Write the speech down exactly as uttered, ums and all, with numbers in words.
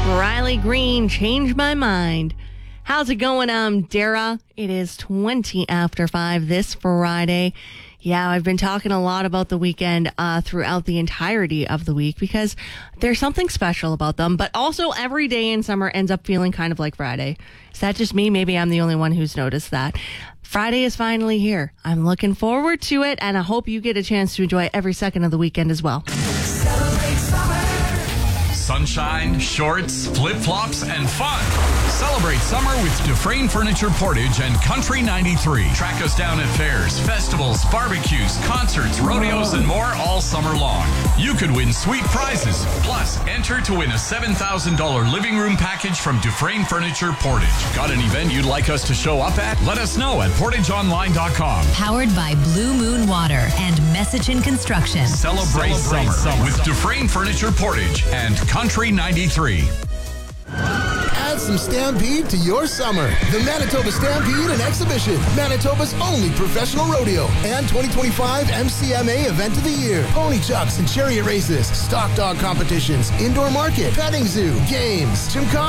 Riley Green, Change My Mind. How's it going, um, Dara? It is twenty after five this Friday. Yeah, I've been talking a lot about the weekend uh, throughout the entirety of the week because there's something special about them, but also every day in summer ends up feeling kind of like Friday. Is that just me? Maybe I'm the only one who's noticed that. Friday is finally here. I'm looking forward to it, and I hope you get a chance to enjoy every second of the weekend as well. Celebrate summer. Sunshine, shorts, flip-flops, and fun. Celebrate summer with Dufresne Furniture Portage and Country ninety-three. Track us down at fairs, festivals, barbecues, concerts, rodeos, and more all summer long. You could win sweet prizes. Plus, enter to win a seven thousand dollars living room package from Dufresne Furniture Portage. Got an event you'd like us to show up at? Let us know at portage online dot com. Powered by Blue Moon Water and Messichin Construction. Celebrate, Celebrate summer, summer with Dufresne Furniture Portage and Country ninety-three. Add some Stampede to your summer. The Manitoba Stampede and Exhibition, Manitoba's only professional rodeo and twenty twenty-five M C M A Event of the Year. Pony chucks and chariot races, stock dog competitions, indoor market, petting zoo, games, gymkhana.